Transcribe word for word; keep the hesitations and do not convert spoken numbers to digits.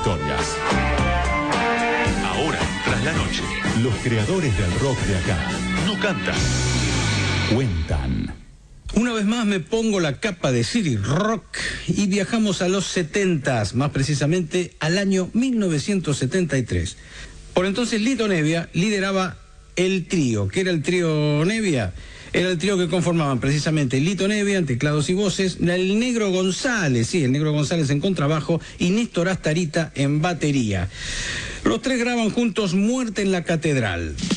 historias. Ahora, tras la noche, Los creadores del rock de acá no cantan, cuentan. Una vez más me pongo la capa de City Rock y viajamos a los setentas, más precisamente al año mil novecientos setenta y tres. Por entonces Lito Nebbia lideraba el trío. ¿Qué era el trío Nebbia? Era el trío que conformaban precisamente Lito Nebbia en teclados y voces, el Negro González, sí, el Negro González en contrabajo y Néstor Astarita en batería. Los tres graban juntos Muerte en la Catedral.